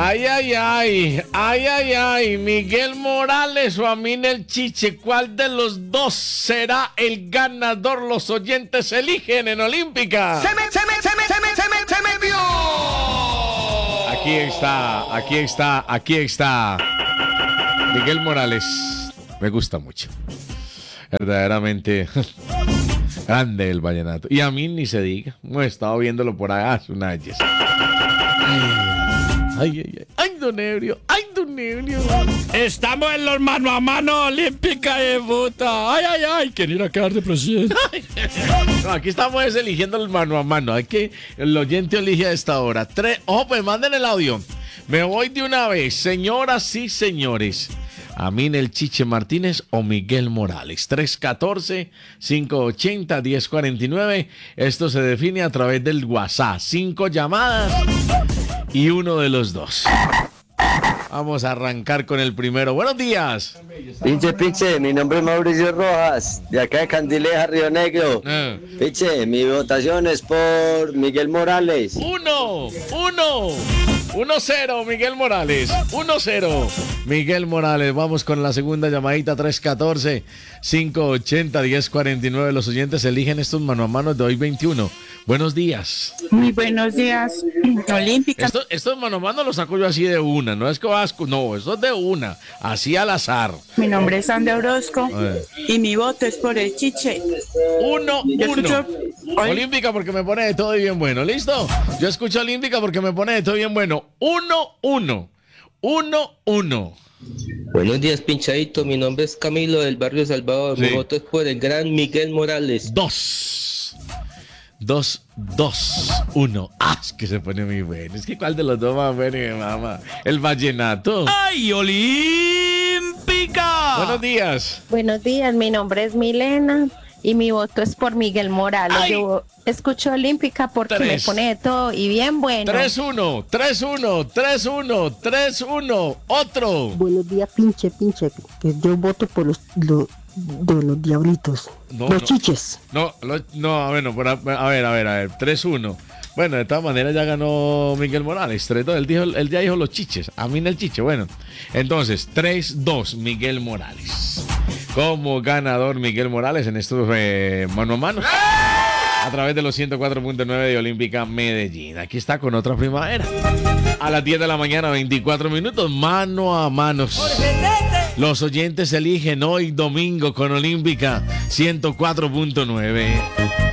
Ay, ay, ay, ay, ay, ay, Miguel Morales o Amin el Chiche, ¿cuál de los dos será el ganador? Los oyentes eligen en Olímpica. ¡Se me dio! Aquí está. Miguel Morales, me gusta mucho. Verdaderamente grande el vallenato. Y a mí ni se diga. No he estado viéndolo por allá hace unas años. Ay, don Ebrio. Estamos en los mano a mano Olímpica de puta. Ay, ¿quién irá a quedar de presidente? No, aquí estamos eligiendo el mano a mano. Hay que el oyente elige a esta hora. Ojo, pues manden el audio. Me voy de una vez, señoras y señores. Amin el Chiche Martínez o Miguel Morales. 314-580-1049. Esto se define a través del WhatsApp. 5 llamadas y uno de los dos. Vamos a arrancar con el primero. Buenos días. Piche, mi nombre es Mauricio Rojas, de acá de Candileja, Río Negro. Piche, mi votación es por Miguel Morales. 1-0, Miguel Morales. 1-0, Miguel Morales. Vamos con la segunda llamadita, 314-580-1049. Los oyentes eligen estos mano a mano de hoy 21. Buenos días. Muy buenos días, Olímpica. Estos mano a mano los saco yo así de una. No es que no, eso es de una. Así al azar. Mi nombre es Sandra Orozco y mi voto es por el Chiche. 1-1. Olímpica porque me pone de todo y bien bueno. ¿Listo? Yo escucho Olímpica porque me pone de todo y bien bueno. 1-1. 1-1. Buenos días, pinchadito. Mi nombre es Camilo del barrio Salvador. Sí. Mi voto es por el gran Miguel Morales. 2-1. Es que se pone muy bueno. Es que ¿cuál de los dos más bueno, mi mamá? El vallenato. ¡Ay, Olímpica! Buenos días. Buenos días, mi nombre es Milena y mi voto es por Miguel Morales. Ay. Yo escucho Olímpica porque me pone de todo y bien bueno. 3-1. Otro. Buenos días, pinche, que yo voto por los diablitos. Los chiches. No, bueno, a ver. 3-1. Bueno, de todas maneras ya ganó Miguel Morales. 3-2. Él ya dijo los chiches. A mí el chiche. Bueno, entonces 3-2, Miguel Morales. Como ganador Miguel Morales en estos mano a mano. A través de los 104.9 de Olímpica Medellín. Aquí está con otra primavera. A las 10 de la mañana, 24 minutos, mano a manos. Los oyentes eligen hoy domingo con Olímpica 104.9.